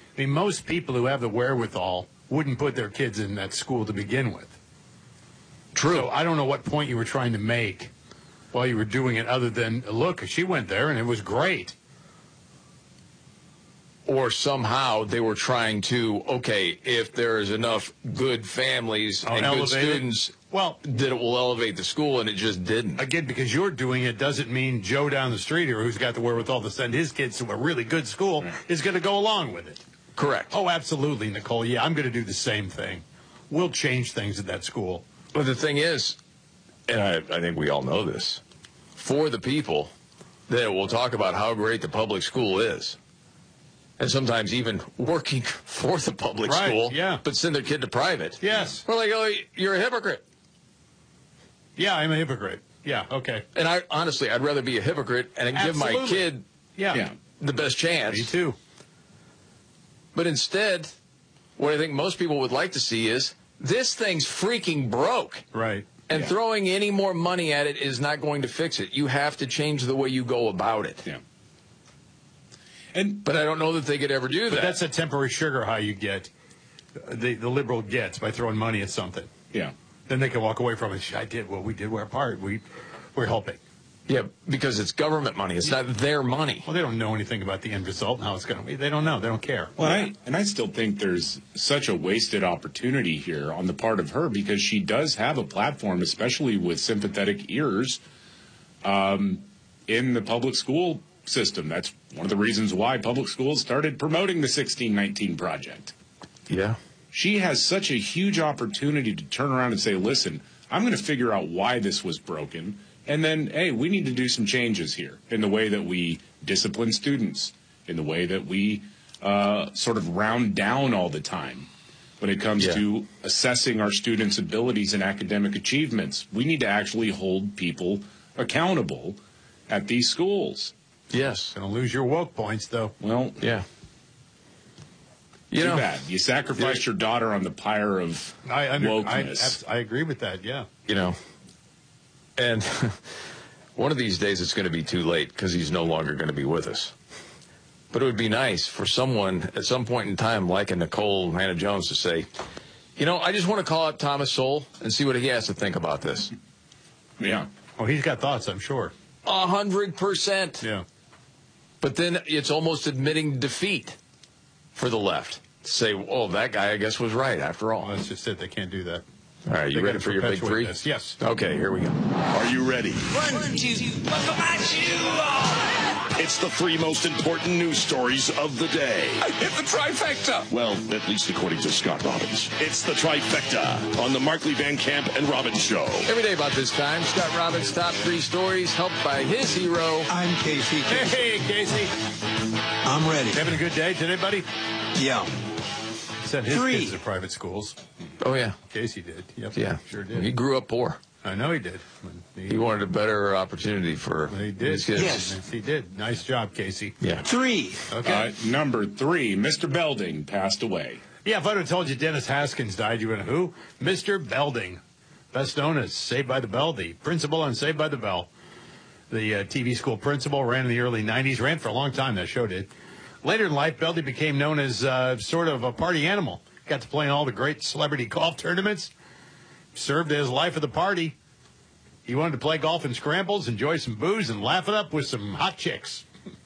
I mean, most people who have the wherewithal wouldn't put their kids in that school to begin with. True. So I don't know what point you were trying to make while you were doing it other than, look, she went there and it was great. Or somehow they were trying to, okay, if there is enough good families and good students, well, that it will elevate the school, and it just didn't. Again, because you're doing it doesn't mean Joe down the street here, who's got the wherewithal to send his kids to a really good school, is going to go along with it. Correct. Oh, absolutely, Nicole. Yeah, I'm going to do the same thing. We'll change things at that school. But the thing is, and I think we all know this, for the people that will talk about how great the public school is, and sometimes even working for the public school, but send their kid to private. Yes. We're like, oh, you're a hypocrite. Yeah, I'm a hypocrite. Yeah, okay. And honestly, I'd rather be a hypocrite and give my kid the best chance. Me too. But instead, what I think most people would like to see is, this thing's freaking broke. Right. And throwing any more money at it is not going to fix it. You have to change the way you go about it. Yeah. But I don't know that they could ever do that. But that's a temporary sugar high you get, the liberal gets by throwing money at something. Yeah. Then they can walk away from it. We did our part. We're helping. Yeah, because it's government money. It's not their money. Well, they don't know anything about the end result and how it's going to be. They don't know. They don't care. Well, I still think there's such a wasted opportunity here on the part of her, because she does have a platform, especially with sympathetic ears, in the public school system. That's one of the reasons why public schools started promoting the 1619 Project. Yeah. She has such a huge opportunity to turn around and say, listen, I'm going to figure out why this was broken. And then, hey, we need to do some changes here in the way that we discipline students, in the way that we sort of round down all the time when it comes to assessing our students' abilities and academic achievements. We need to actually hold people accountable at these schools. Yes. Going to lose your woke points, though. Well, yeah. Too bad. You sacrificed your daughter on the pyre of wokeness. I agree with that, yeah. You know, and one of these days it's going to be too late because he's no longer going to be with us. But it would be nice for someone at some point in time, like a Nicole Hannah-Jones, to say, you know, I just want to call up Thomas Sowell and see what he has to think about this. Yeah. Oh, he's got thoughts, I'm sure. 100%. Yeah. But then it's almost admitting defeat for the left. To say, oh, that guy, I guess, was right after all. Well, that's just it. They can't do that. All right, you ready for your big three? This. Yes. Okay, here we go. Are you ready? 1, 2, buckle my shoe. It's the three most important news stories of the day. I hit the trifecta. Well, at least according to Scott Robbins. It's the trifecta on the Markley, Van Camp, and Robbins Show. Every day about this time, Scott Robbins' top three stories, helped by his hero. I'm Casey. Hey, Casey. I'm ready. Having a good day today, buddy? Yeah. Sent his kids to private schools. Oh, yeah. Casey did. Yep. Yeah. Sure did. He grew up poor. I know he did. He wanted a better opportunity for he did. his kids. Yes, he did. Nice job, Casey. Yeah. 3. Okay. Number 3, Mr. Belding passed away. Yeah, if I'd have told you Dennis Haskins died, you would have who? Mr. Belding. Best known as Saved by the Bell, the principal on Saved by the Bell. The TV school principal, ran in the early 90s, ran for a long time, that show did. Later in life, Belding became known as sort of a party animal. Got to play in all the great celebrity golf tournaments. Served as life of the party. He wanted to play golf and scrambles, enjoy some booze, and laugh it up with some hot chicks.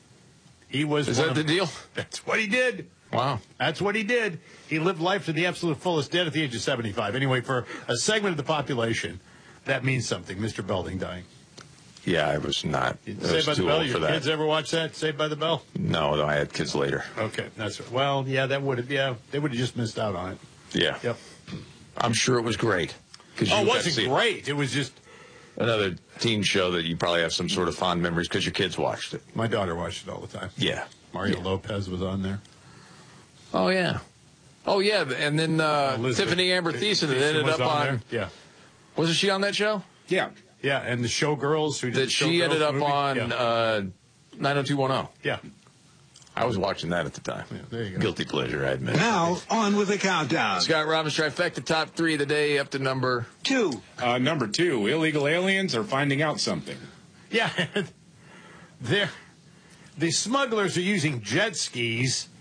Is that the deal? That's what he did. Wow. That's what he did. He lived life to the absolute fullest, dead at the age of 75. Anyway, for a segment of the population, that means something, Mr. Belding dying. Yeah, I was not. Saved by the Bell. Your kids ever watch that? Saved by the Bell? No, I had kids later. Okay, that's right. Well, yeah, they would have just missed out on it. Yeah. Yep. I'm sure it was great. Oh, it wasn't great. It was just another teen show that you probably have some sort of fond memories because your kids watched it. My daughter watched it all the time. Yeah. Mario Lopez was on there. Oh, yeah. Oh, yeah. And then Tiffany Amber Thiessen ended up on. Yeah. Wasn't she on that show? Yeah. Yeah, and the Showgirls who did she ended up movie. on 90210. Yeah. I was watching that at the time. Yeah, there you go. Guilty pleasure, I admit. Now, on with the countdown. Scott Robbins trifecta, top 3 of the day, up to number 2. Number 2, illegal aliens are finding out something. Yeah. The smugglers are using jet skis